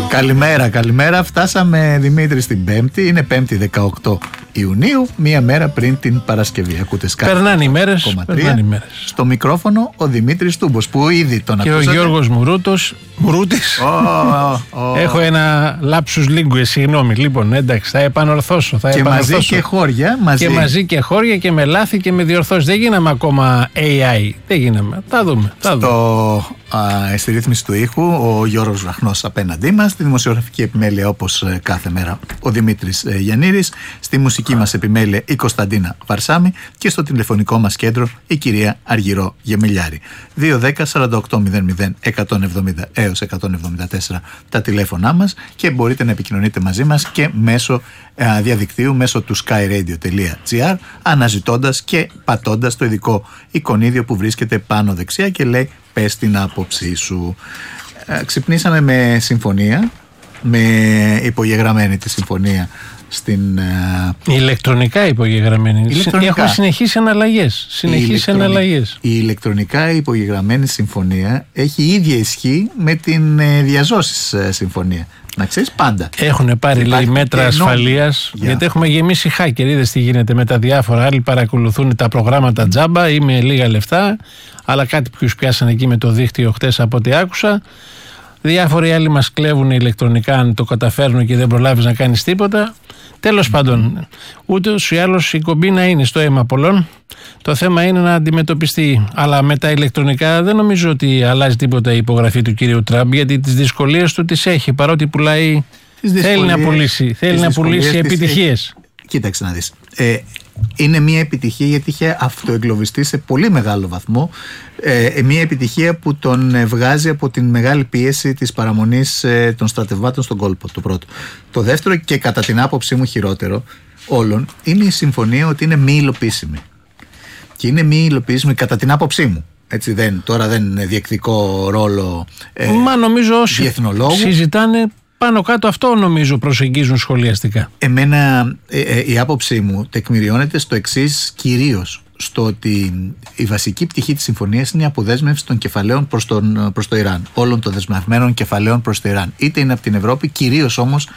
Καλημέρα. Φτάσαμε, Δημήτρη, στην Πέμπτη. Είναι Πέμπτη 18 Ιουνίου, μία μέρα πριν την Παρασκευή. Ακούτε Sky. Περνάνε οι μέρες. Στο μικρόφωνο ο Δημήτρης Τούμπος, που ήδη τον και ακούσατε. Και ο Γιώργος Μουρούτης. Έχω ένα lapsus linguae, συγγνώμη. Λοιπόν, εντάξει, θα επανορθώσω. Μαζί και χώρια. Μαζί και χώρια και με λάθη και με διορθώσεις. Δεν γίναμε ακόμα AI. Δεν γίναμε. Θα δούμε. Στη ρύθμιση του ήχου ο Γιώργος Βραχνός απέναντί μας. Στη δημοσιογραφική επιμέλεια, όπως κάθε μέρα, ο Δημήτρης Γιαννήρης. Στη μουσική μας επιμέλεια η Κωνσταντίνα Βαρσάμη. Και στο τηλεφωνικό μας κέντρο η κυρία Αργυρό Γεμελιάρη. 210-48-00-170 έως 174 τα τηλέφωνά μας, και μπορείτε να επικοινωνείτε μαζί μας και μέσω διαδικτύου, μέσω του skyradio.gr, αναζητώντας και πατώντας το ειδικό εικονίδιο που βρίσκεται πάνω δεξιά και λέει «Πες την άποψή σου». Ξυπνήσαμε με συμφωνία, με υπογεγραμμένη τη συμφωνία στην... ηλεκτρονικά υπογεγραμμένη. Έχουν συνεχίσει εναλλαγές. Η ηλεκτρονικά υπογεγραμμένη συμφωνία έχει ίδια ισχύ με την διαζώσεις συμφωνία. Να ξέρεις, πάντα. Έχουν πάρει, λέει, μέτρα ασφαλείας, γιατί έχουμε γεμίσει hacker. Είδες τι γίνεται με τα διάφορα. Άλλοι παρακολουθούν τα προγράμματα τζάμπα ή με λίγα λεφτά, αλλά κάτι ποιους πιάσαν εκεί με το δίκτυο χτες από ό,τι άκουσα. Διάφοροι άλλοι μας κλέβουν ηλεκτρονικά, αν το καταφέρνουν και δεν προλάβεις να κάνεις τίποτα. Τέλος πάντων, ούτως ή άλλως η κομπίνα είναι στο αίμα πολλών. Το θέμα είναι να αντιμετωπιστεί. Αλλά με τα ηλεκτρονικά δεν νομίζω ότι αλλάζει τίποτα η υπογραφή του κυρίου Τραμπ, γιατί τις δυσκολίες του τις έχει. Παρότι πουλάει, θέλει να πουλήσει επιτυχίες. Κοίταξε να δεις. Είναι μια επιτυχία γιατί είχε αυτοεγκλωβιστεί σε πολύ μεγάλο βαθμό. Μια επιτυχία που τον βγάζει από την μεγάλη πίεση της παραμονής των στρατευμάτων στον κόλπο, το πρώτο. Το δεύτερο, και κατά την άποψή μου χειρότερο όλων, είναι η συμφωνία ότι είναι μη υλοποιήσιμη. Και είναι μη υλοποιήσιμη κατά την άποψή μου. Έτσι, τώρα δεν διεκδικώ ρόλο νομίζω όσοι διεθνολόγου. Συζητάνε πάνω κάτω αυτό, νομίζω, προσεγγίζουν σχολιαστικά. Εμένα η άποψή μου τεκμηριώνεται στο εξής, κυρίως στο ότι η βασική πτυχή της συμφωνίας είναι η αποδέσμευση των κεφαλαίων προς το Ιράν. Όλων των δεσμευμένων κεφαλαίων προς το Ιράν. Είτε είναι από την Ευρώπη, κυρίως όμως